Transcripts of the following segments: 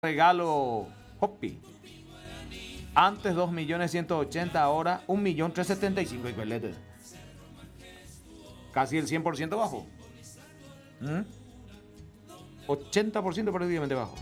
regalo Hopi. Antes 2.180.000, ahora 1.375.000 y pelete. Casi el 100% bajo. 80% prácticamente bajo.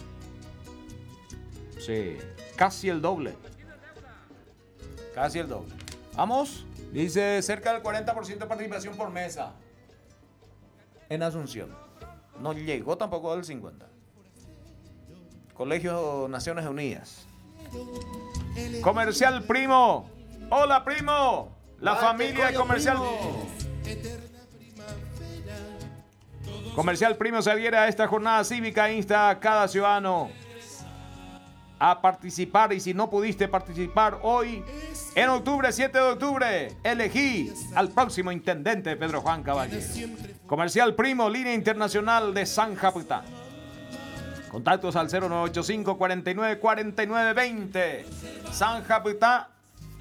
Sí, casi el doble. Casi el doble. Vamos, dice cerca del 40% de participación por mesa en Asunción. No llegó tampoco del 50%. Colegio Naciones Unidas. Comercial Primo. Hola, Primo. La familia Comercial Primo. Comercial Primo se adhiere a esta jornada cívica e insta a cada ciudadano a participar. Y si no pudiste participar hoy, en octubre, 7 de octubre, elegí al próximo intendente Pedro Juan Caballero. Comercial Primo, línea internacional de San Japutá. Contactos al 0985 49 49 20. San Japutá.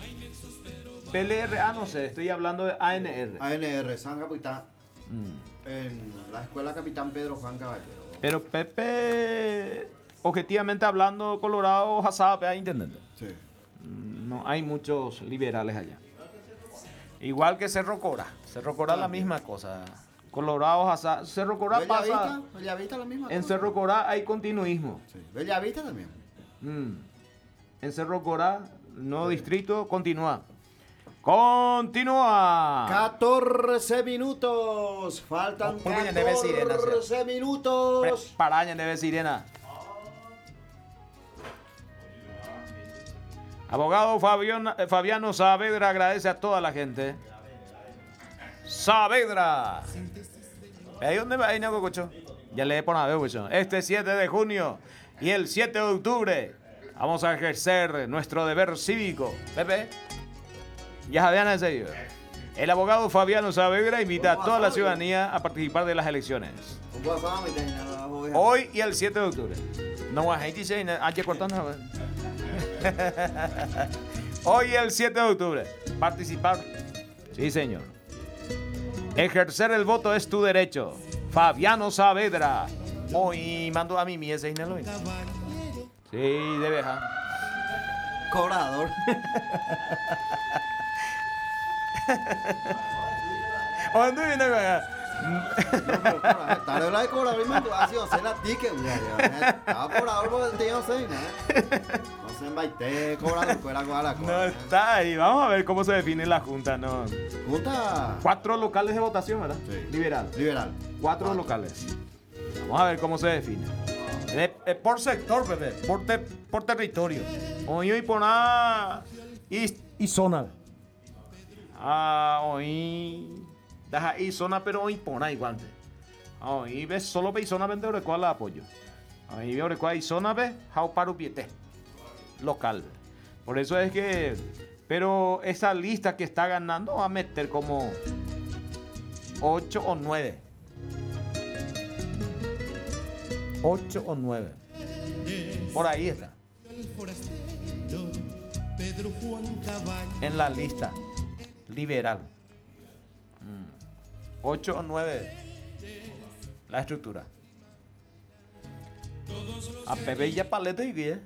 PLR, no sé, estoy hablando de ANR. ANR, San Japutá. En la escuela Capitán Pedro Juan Caballero. Pero Pepe, objetivamente hablando, Colorado ya sabe, intendente. Sí. No hay muchos liberales allá. Igual que Cerro Cora. Cerro Cora la misma cosa. Colorado, Cerro Cora pasa. Bellavista la misma En cosa. Cerro Cora hay continuismo. Sí. Bellavista también. En Cerro Cora, nuevo distrito, continúa. Continúa. 14 minutos. Faltan 14 minutos. Paraña de Sirena. Abogado Fabiano Saavedra agradece a toda la gente. Saavedra. ¿Ahí dónde va? Ahí no, Cococho. Ya le he por nada, Cococho. Este 7 de junio y el 7 de octubre vamos a ejercer nuestro deber cívico. Pepe. Ya sabían en serio. El abogado Fabiano Saavedra invita a toda la ciudadanía a participar de las elecciones. Hoy y el 7 de octubre. No, hay que decir, hay que cortar. Hoy y el 7 de octubre. Participar. Sí, señor. Ejercer el voto es tu derecho. Fabiano Saavedra. Hoy mando a mi ese Inelo. Sí, de veja. Cobrador. ¿Dónde viene? Tarde la de cobrador y me ha sido hacer la ticket. Estaba cobrador porque tenía 6, ¿no? No se embaité, cobrador, fuera con la cosa. No está ahí. Vamos a ver cómo se define la Junta. No. Junta. 4 locales de votación, ¿verdad? Sí. Liberal. 4 locales. Vamos a ver cómo se define. Por sector, Pepe. Por territorio. Hoy por nada. Y zona. Hoy. Deja y zona, pero hoy por ahí igual. Hoy ves solo ve zona vende Orecuá la apoyo. Hoy ve Orecuá y zona ve jau paru piete. Local. Por eso es que. Pero esa lista que está ganando va a meter como 8 o 9. 8 o 9. Por ahí está. En la lista liberal. 8 o 9. La estructura. A Pepe ya paleta y qué.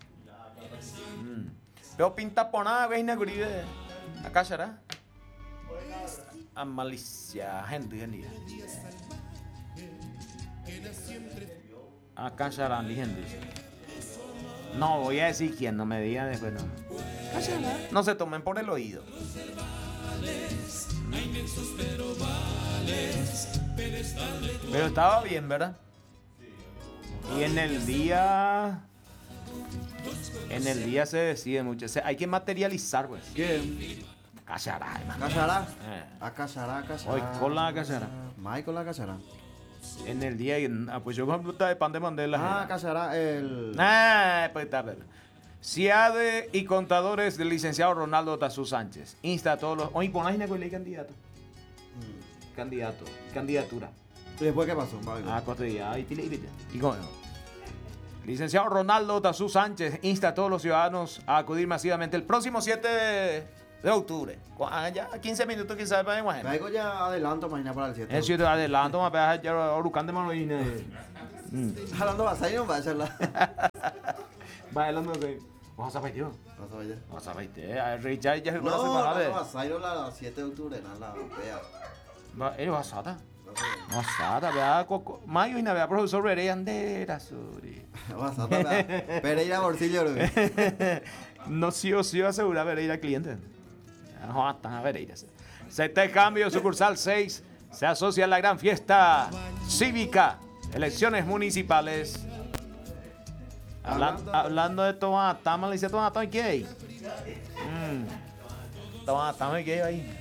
Pero pinta por nada, veis negrive. Acá será. A malicia, gente. Acá será, gente. No voy a decir quién, no me digan después, no. No se tomen por el oído. Pero estaba bien, ¿verdad? Y en el día se decide mucho. Hay que materializar, pues. ¿Quién? Cachará, hermano. ¿Cachará? A cachará. Hoy con la cachará. Michael la cachará. En el día, pues yo con de pan de Mandela. Cachará, el. Pues está bien. CIADE y contadores del licenciado Ronaldo Tazú Sánchez. Insta a todos los. Hoy ponáis una candidato. Candidatura. ¿Y después qué pasó? Y con licenciado Ronaldo Tazú Sánchez insta a todos los ciudadanos a acudir masivamente el próximo 7 de octubre. Ya 15 minutos quizás para Caigo ya adelanto mañana para el 7. El 7 adelanto, me pega ya orucán de mano Hablando de Basay, no va a charlar. Va hablando de. Vamos a bailar. Vamos a bailar. Richard ya se conoce para ver. No, Basay no la 7 de octubre, no la europea. Va, basada. Basada, vea, Mayo y vea, profesor Pereira Andera, Suri. Basada, vea. Pereira Borsillo, No, sí o sí asegura Pereira cliente. No, están a Pereira. Este cambio, sucursal 6, se asocia a la gran fiesta cívica, elecciones municipales. Hablando de tomata, me dice tomata y qué. Tomata y qué ahí.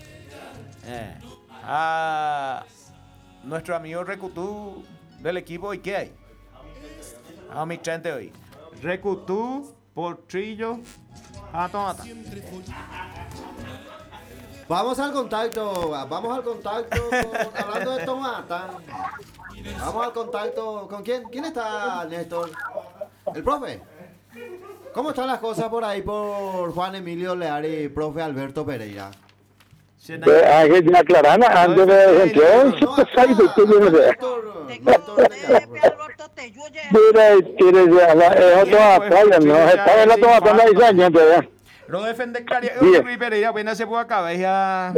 Nuestro amigo Recutú del equipo, ¿y qué hay? A mi gente hoy. Recutú, Potrillo, tomata. Vamos al contacto, hablando de tomata. Vamos al contacto, ¿con quién? ¿Quién está, Néstor? ¿El profe? ¿Cómo están las cosas por ahí por Juan Emilio Leari y profe Alberto Pereira? Hay que aclarar antes de entonces, Lo defendería Pereira, apenas se puede acabar ya.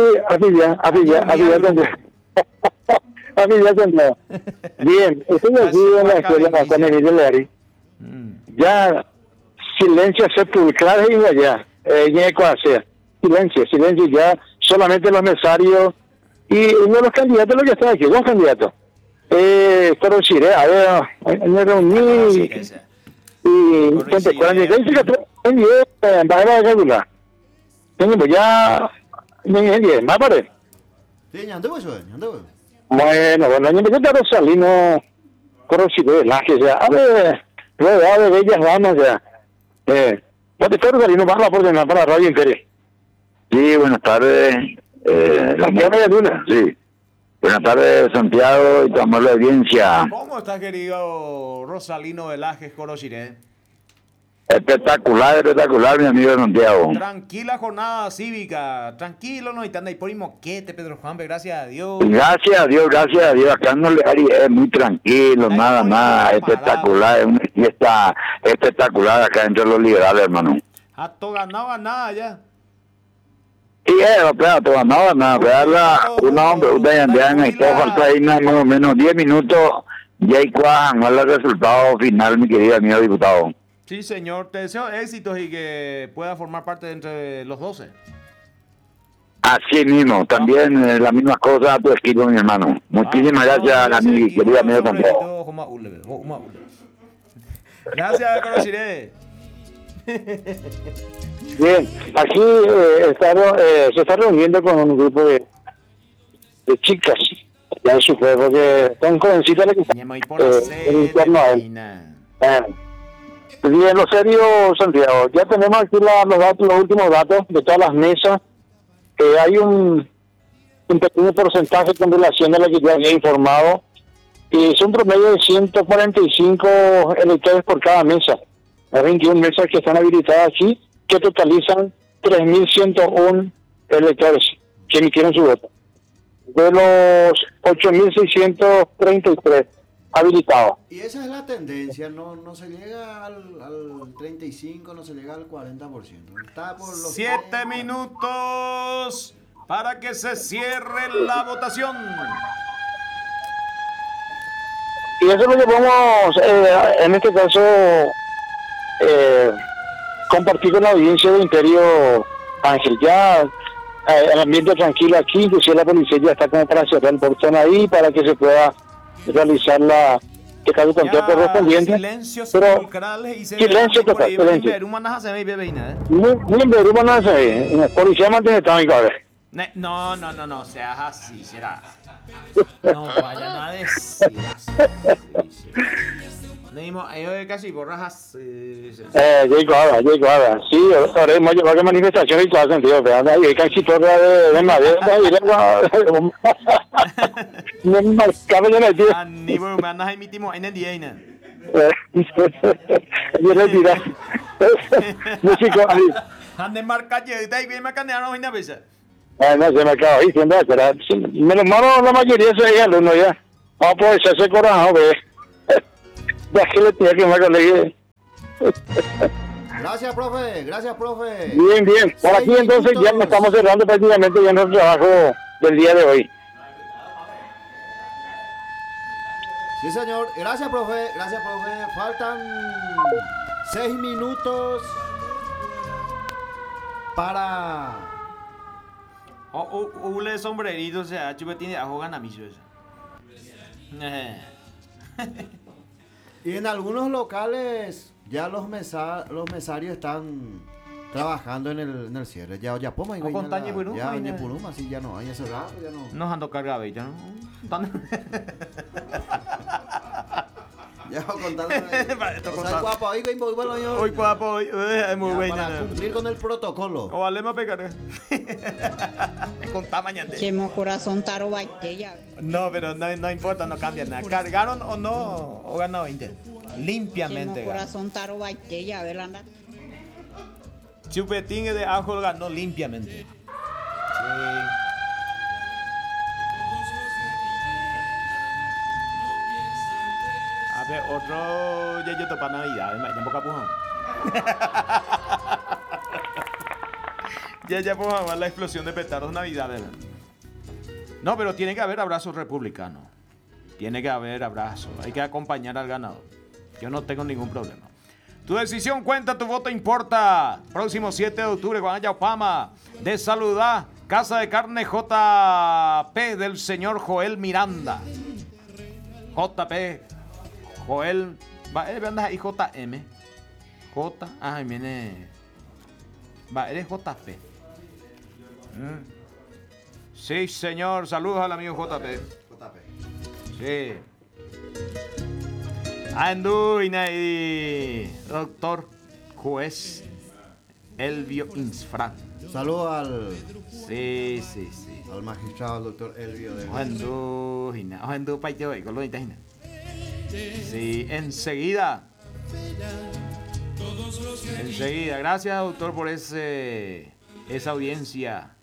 Bien, estoy aquí en la escuela con Emilio Leari. Ya, silencio sepulcral y allá, silencio, ya solamente los mesarios y uno de los candidatos, lo que está aquí, dos candidatos. Pero Chile, a ver, me reuní y gente, cuando llegué, dice que bajaba de cédula. Tengo ya, más parece. Sí, ñanduvo eso, ñanduvo. Bueno, yo me quedé a Rosalino, Corrosive, Laje, ya, a ver, de bellas damas, ya. Doctor Rosalino, baja por demás para la radio Imperio. Sí, buenas tardes. Santiago de Luna. Sí. Buenas tardes, Santiago, y tu amable audiencia. ¿Cómo está, querido Rosalino Velajes Corochiré? Espectacular, mi amigo Santiago. Tranquila jornada cívica, tranquilo, no, y tanda y por moquete, Pedro Juan, gracias a Dios. Gracias a Dios. Acá no le es muy tranquilo, nada, espectacular, es una fiesta espectacular acá entre los liberales, hermano. A todo ganaba nada ya. Sí, todo nada, una hombre, y todo falta ahí más o menos 10 minutos, y ahí cuajan, el resultado final, mi querido amigo diputado. Sí, señor, te deseo éxitos y que pueda formar parte de entre los 12. Así mismo, también la misma cosa a tu equipo, mi hermano. Muchísimas gracias a mi querido amigo Santiago. Gracias, Corochiré. Bien, aquí se está reuniendo con un grupo de chicas ya en su juego que están jovencitas que están en interno a él. Bien, lo serio, Santiago, ya tenemos aquí los últimos datos de todas las mesas. Hay un pequeño porcentaje con relación a lo que ya había informado, y es un promedio de 145 electores por cada mesa. Hay 21 mesas que están habilitadas aquí, que totalizan 3.101 electores que emitieron su voto. De los 8.633 habilitados. Y esa es la tendencia, no se llega al 35, no se llega al 40%. Está por los 7 minutos para que se cierre la votación. Y eso es lo que vamos, en este caso, compartir con la audiencia de Imperio, Ángel. Ya el ambiente tranquilo aquí, inclusive la policía ya está como para cerrar el portón ahí para que se pueda realizar el conteo correspondiente. Silencio sepulcral y silencio total, silencio. Muy Beruma no se ve. Policía mantiene estado en cabeza. No, seas así, será. No vayan a decir así. Casi borras Jacob Ada. Sí, ahora hemos llevado a manifestaciones y todo sentido, pero hay casi torre de madera y no me marcaba ya la tía. Ni bueno, me andas emitimos en el día, ¿no? Yo le diré. Músico, ahí. Ande marca ya, y bien me canearon una vez. No, se me acaba diciendo, pero menos malo la mayoría de esos alumnos ya. Vamos a poder hacerse coraje, ve. Ya que le tenía que más colegio. Gracias, profe. Gracias, profe. Bien, bien. Por aquí entonces ya nos estamos cerrando prácticamente ya nuestro trabajo del día de hoy. Sí, señor. Gracias, profe. Gracias, profe. Faltan 6 minutos para... Ule sombrerito, o sea, chupe tiene ajo ganamizo eso. Y en algunos locales ya los mesarios están trabajando en el cierre. Ya podemos ir. Ya en Puruma, sí, ya no hay ese rato, ya no. Nos ando cargado, ya no. Ya contando. O sea, guapo, hoy muy bueno. Hoy guapo, hoy es muy bueno. Para cumplir con el protocolo. O vale más pegar. Contá mañana. Chemo corazón taro baitella. No, pero no importa, no cambia nada. ¿Cargaron o no? ¿O ganó 20? Limpiamente. Chemo corazón taro baitella, a ver, anda. Chupetín de ajo ganó limpiamente. Sí. A ver, otro yeyo para Navidad. Ya poca pujón. Ya pujón, la explosión de petardos Navidades. No, pero tiene que haber abrazos republicanos. Tiene que haber abrazos. Hay que acompañar al ganador. Yo no tengo ningún problema. Tu decisión cuenta, tu voto importa. Próximo 7 de octubre, Guanayaupama. De saludar. Casa de Carne JP del señor Joel Miranda. JP. Joel. ¿Andas ahí JM? J. Ay, viene. Va, eres JP. Sí, señor. Saludos al amigo JP. Sí. Anduina, doctor juez Elvio Insfran. Saludos al... Sí. Al magistrado, el doctor Elvio. Andu, sí, enseguida. Gracias, doctor, por esa audiencia